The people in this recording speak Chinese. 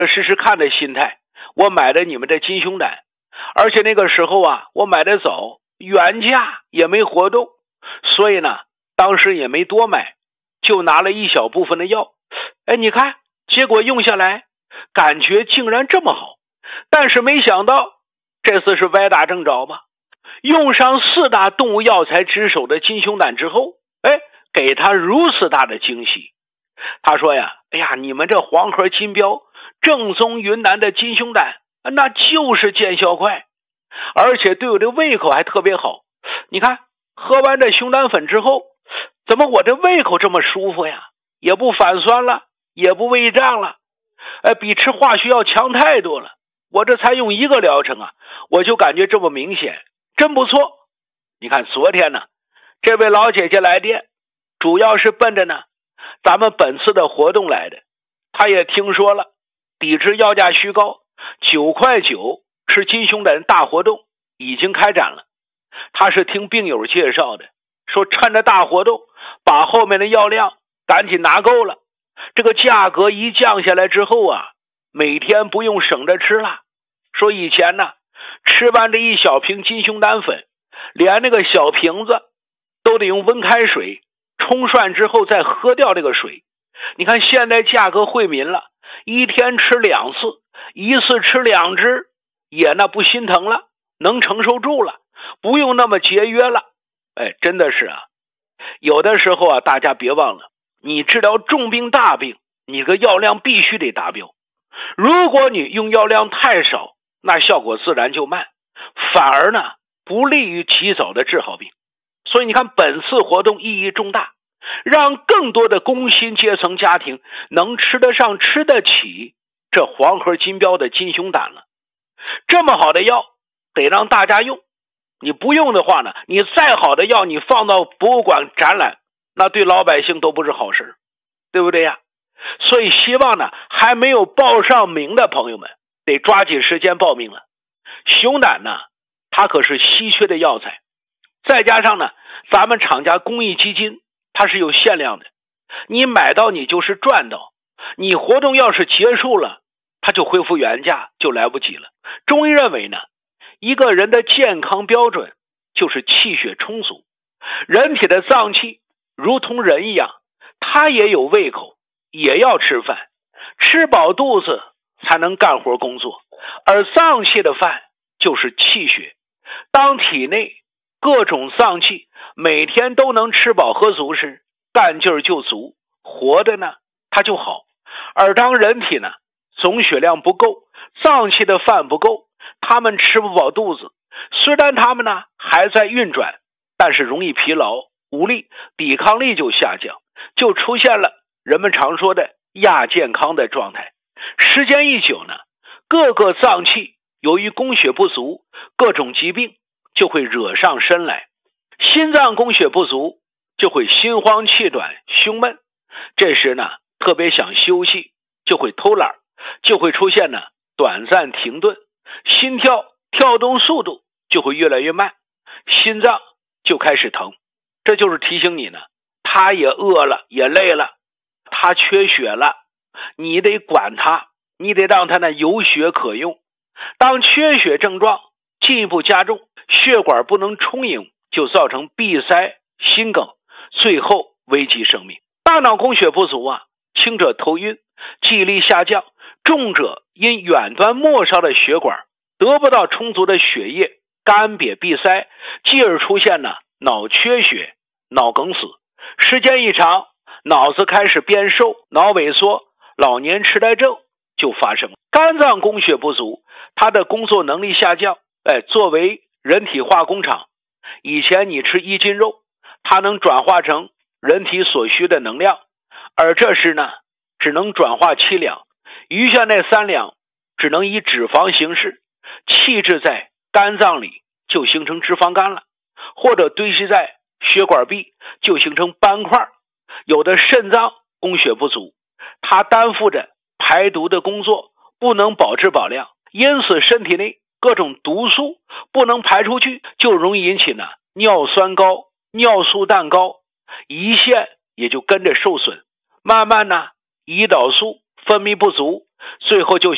试试看的心态，我买的你们的金胸胆，而且那个时候啊，我买的早，原价也没活动，所以呢，当时也没多买，就拿了一小部分的药。你看，结果用下来，感觉竟然这么好。但是没想到，这次是歪打正着吧？用上4大动物药材之首的金胸胆之后，给他如此大的惊喜。他说呀，你们这黄河金标正宗云南的金胸胆，那就是见效快，而且对我的胃口还特别好。你看，喝完这熊胆粉之后，怎么我这胃口这么舒服呀？也不反酸了，也不胃胀了，比吃化学药强太多了。我这才用1个疗程啊，我就感觉这么明显，真不错。你看昨天呢，这位老姐姐来电，主要是奔着呢咱们本次的活动来的。她也听说了抵制药价虚高，9块9吃金胸胆大活动已经开展了。她是听病友介绍的，说趁着大活动把后面的药量赶紧拿够了，这个价格一降下来之后啊，每天不用省着吃了。说以前呢，吃完这一小瓶金胸胆粉，连那个小瓶子都得用温开水冲涮之后再喝掉这个水。你看现在价格惠民了，一天吃2次，一次吃2支，也那不心疼了，能承受住了，不用那么节约了。真的是啊，有的时候啊，大家别忘了，你治疗重病大病，你个药量必须得达标。如果你用药量太少，那效果自然就慢，反而呢不利于及早的治好病。所以你看本次活动意义重大，让更多的工薪阶层家庭能吃得上吃得起这黄河金标的金胸胆了。这么好的药得让大家用，你不用的话呢，你再好的药你放到博物馆展览，那对老百姓都不是好事，对不对呀？所以希望呢还没有报上名的朋友们得抓紧时间报名了。熊胆呢它可是稀缺的药材，再加上呢咱们厂家公益基金它是有限量的，你买到你就是赚到，你活动要是结束了，它就恢复原价就来不及了。中医认为呢，一个人的健康标准就是气血充足。人体的脏器如同人一样，它也有胃口，也要吃饭，吃饱肚子才能干活工作，而脏器的饭就是气血。当体内各种脏器每天都能吃饱喝足时，干劲儿就足，活的呢它就好。而当人体呢总血量不够，脏器的饭不够，他们吃不饱肚子，虽然他们呢还在运转，但是容易疲劳无力，抵抗力就下降，就出现了人们常说的亚健康的状态。时间一久呢，各个脏器由于供血不足，各种疾病就会惹上身来。心脏供血不足就会心慌气短胸闷，这时呢特别想休息，就会偷懒，就会出现呢短暂停顿，心跳跳动速度就会越来越慢，心脏就开始疼。这就是提醒你呢，他也饿了也累了，他缺血了，你得管他，你得让他呢有血可用。当缺血症状进一步加重，血管不能充盈，就造成闭塞心梗，最后危及生命。大脑供血不足啊，轻者头晕记忆力下降，重者因远端末梢的血管得不到充足的血液，干瘪闭塞，继而出现呢脑缺血脑梗死。时间一长，脑子开始变瘦，脑萎缩，老年痴呆症就发生了。肝脏供血不足，它的工作能力下降，作为人体化工厂，以前你吃1斤肉，它能转化成人体所需的能量，而这时呢只能转化7两，余下那3两只能以脂肪形式气滞在肝脏里，就形成脂肪肝了，或者堆积在血管壁，就形成斑块。有的肾脏供血不足，它担负着排毒的工作，不能保质保量，因此身体内各种毒素不能排出去，就容易引起呢尿酸高、尿素氮高，胰腺也就跟着受损，慢慢呢胰岛素分泌不足，最后就